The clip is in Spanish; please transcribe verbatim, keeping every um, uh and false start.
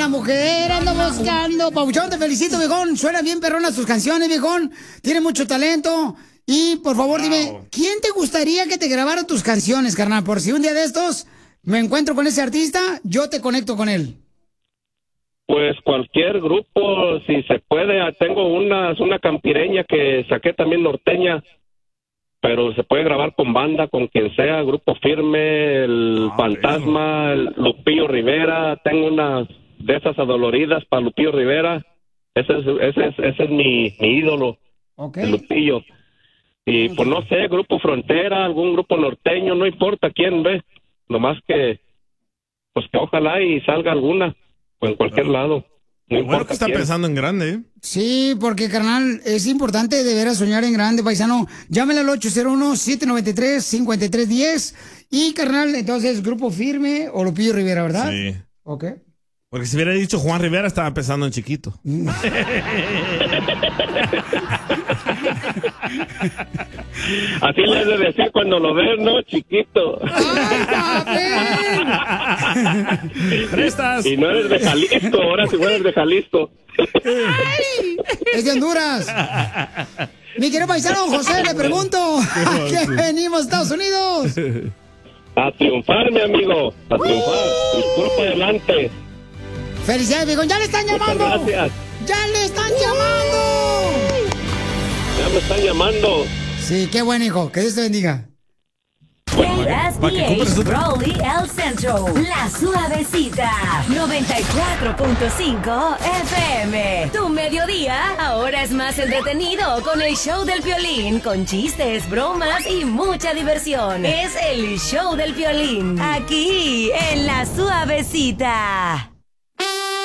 una mujer ando buscando. Pabuchón, te felicito, viejón. Suenan bien perronas tus canciones, viejón. Tienes mucho talento. Y, por favor, wow. dime, ¿quién te gustaría que te grabara tus canciones, carnal? Por si un día de estos me encuentro con ese artista, yo te conecto con él. Pues cualquier grupo, si se puede. Tengo una, una campireña que saqué también norteña, pero se puede grabar con banda, con quien sea, Grupo Firme, el ah, Fantasma, el Lupillo Rivera. Tengo unas de esas adoloridas para Lupillo Rivera. Ese es, ese es, ese es mi, mi ídolo, okay. El Lupillo. Y pues no sé, Grupo Frontera, algún grupo norteño, no importa quién ve, nomás que, pues que ojalá y salga alguna. En cualquier lado. No bueno que está quién. Pensando en grande, ¿eh? Sí, porque, carnal, es importante de veras soñar en grande, paisano. Llámale al ocho cero uno, siete nueve tres, cinco tres uno cero. Y, carnal, entonces, Grupo Firme o Lupillo Rivera, ¿verdad? Sí. Ok. Porque si hubiera dicho Juan Rivera, estaba pensando en chiquito. Así le has de decir cuando lo ves, ¿no? Chiquito. ¡Prestas! Y no eres de Jalisco, ahora si eres de Jalisco. Ay, es de Honduras. Mi querido paisano José, le pregunto, ¿a qué venimos a Estados Unidos? A triunfar, mi amigo, a triunfar. Puro para adelante. Felicidades, viejo. ¡Ya le están llamando! Muchas gracias. ¡Ya le están llamando! Ya me están llamando. Sí, qué buen hijo. Que Dios te bendiga. K S B H, Raleigh, El Centro, La Suavecita, noventa y cuatro punto cinco F M. Tu mediodía ahora es más entretenido con el show del Piolín, con chistes, bromas y mucha diversión. Es el show del Piolín, aquí en La Suavecita.